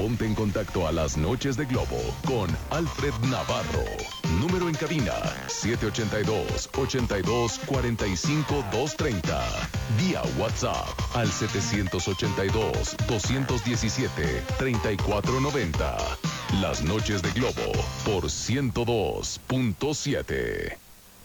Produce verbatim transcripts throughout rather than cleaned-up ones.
Ponte en contacto a las noches de Globo con Alfred Navarro. Número en cabina siete ocho dos, ocho dos, cuatro cinco, dos tres cero. Vía WhatsApp al siete ocho dos, dos uno siete, tres cuatro nueve cero. Las noches de Globo por ciento dos punto siete.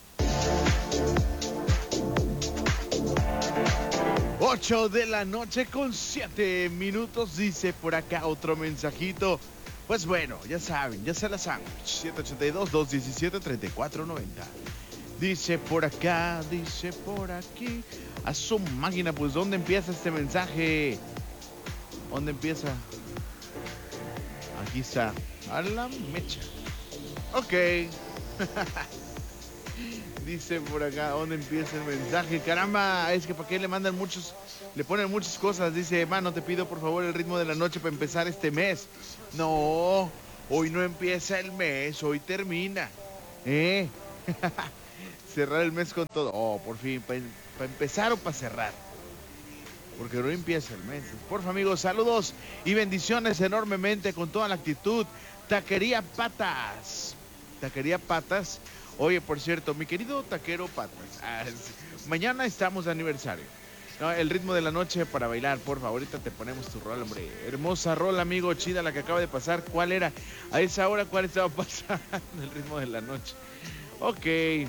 ocho de la noche con siete minutos, dice por acá otro mensajito. Pues bueno, ya saben, ya se la saben. siete ocho dos, dos uno siete, tres cuatro nueve cero. Dice por acá, dice por aquí. A su máquina, pues ¿dónde empieza este mensaje? ¿Dónde empieza? Aquí está, a la mecha. Ok. Dice por acá, ¿dónde empieza el mensaje? Caramba, es que para qué le mandan muchos, le ponen muchas cosas. Dice, hermano, te pido por favor el ritmo de la noche para empezar este mes. No, hoy no empieza el mes, hoy termina. ¿Eh? Cerrar el mes con todo. Oh, por fin, para pa empezar o para cerrar. Porque no empieza el mes. Porfa, amigos, saludos y bendiciones enormemente con toda la actitud. Taquería Patas. Taquería Patas. Oye, por cierto, mi querido taquero Patas, ah, mañana estamos de aniversario. No, el ritmo de la noche para bailar, por favor, ahorita te ponemos tu rol, hombre. Hermosa rol, amigo, chida la que acaba de pasar. ¿Cuál era? A esa hora, ¿cuál estaba pasando? El ritmo de la noche. Ok.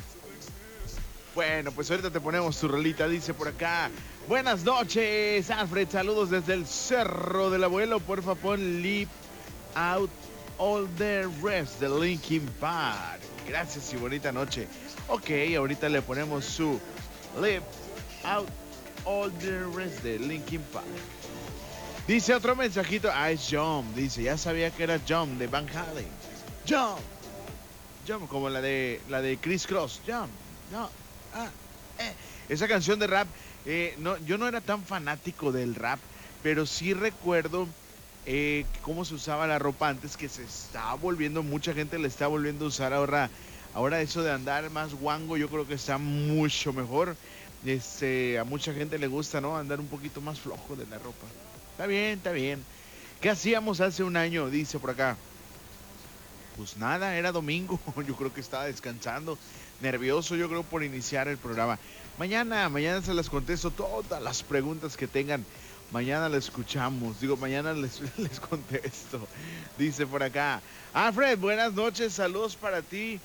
Bueno, pues ahorita te ponemos tu rolita, dice por acá. Buenas noches, Alfred, saludos desde el Cerro del Abuelo. Porfa, pon Leave Out All the Rest de Linkin Park. Gracias y bonita noche. Ok, ahorita le ponemos su Live Out All the Rest de Linkin Park. Dice otro mensajito. Ah, es Jump. Dice, ya sabía que era Jump de Van Halen. Jump. Jump, como la de la de Chris Cross. Jump. No. Ah, eh. Esa canción de rap, eh, no, yo no era tan fanático del rap, pero sí recuerdo Eh, cómo se usaba la ropa antes, que se está volviendo, mucha gente le está volviendo a usar ahora. Ahora eso de andar más guango, yo creo que está mucho mejor. Este, a mucha gente le gusta, ¿no? Andar un poquito más flojo de la ropa. Está bien, está bien. ¿Qué hacíamos hace un año? Dice por acá. Pues nada, era domingo. Yo creo que estaba descansando, nervioso, yo creo, por iniciar el programa. Mañana, mañana se las contesto todas las preguntas que tengan. Mañana la escuchamos, digo, mañana les, les contesto. Dice por acá, Alfred, buenas noches, saludos para ti.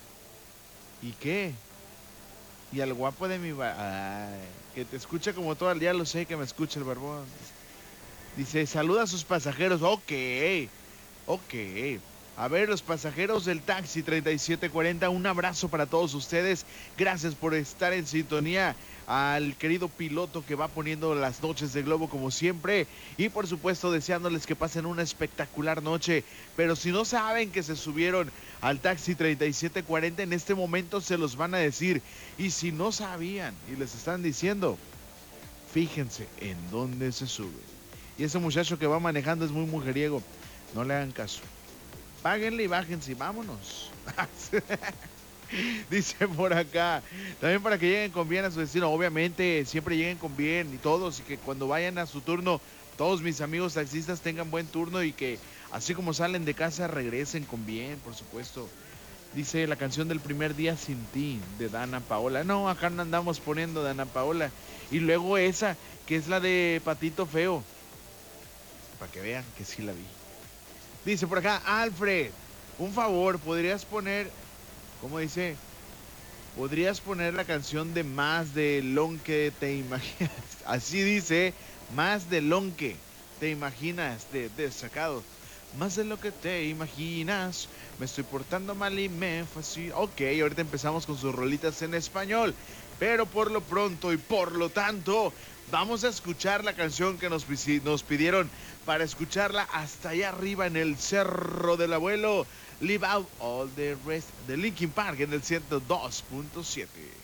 ¿Y qué? Y al guapo de mi... Ay, que te escucha como todo el día, lo sé que me escucha el barbón. Dice, saluda a sus pasajeros. Ok, ok. A ver, los pasajeros del taxi treinta y siete cuarenta, un abrazo para todos ustedes. Gracias por estar en sintonía. Al querido piloto que va poniendo las noches de Globo como siempre. Y por supuesto deseándoles que pasen una espectacular noche. Pero si no saben que se subieron al taxi treinta y siete cuarenta, en este momento se los van a decir. Y si no sabían y les están diciendo, fíjense en dónde se sube. Y ese muchacho que va manejando es muy mujeriego. No le hagan caso. Páguenle y bájense y vámonos. Dice por acá, también para que lleguen con bien a su destino. Obviamente siempre lleguen con bien y todos, y que cuando vayan a su turno, todos mis amigos taxistas tengan buen turno, y que así como salen de casa regresen con bien, por supuesto. Dice la canción del primer día sin ti, de Dana Paola. No, acá no andamos poniendo Dana Paola. Y luego esa, que es la de Patito Feo, para que vean que sí la vi. Dice por acá, Alfred, un favor, ¿podrías poner, cómo dice? ¿Podrías poner la canción de Más de lo que te imaginas? Así dice, Más de lo que te imaginas, de Desacados. Más de lo que te imaginas, me estoy portando mal y me fascina. Ok, ahorita empezamos con sus rolitas en español, pero por lo pronto y por lo tanto, vamos a escuchar la canción que nos, nos pidieron para escucharla hasta allá arriba en el Cerro del Abuelo. Leave Out All the Rest de Linkin Park en el ciento dos punto siete.